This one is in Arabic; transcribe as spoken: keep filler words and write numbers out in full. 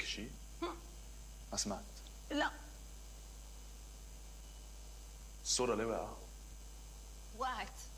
تحكي شيء؟ ما سمعت. لا. الصورة ليه وقعت؟ وقعت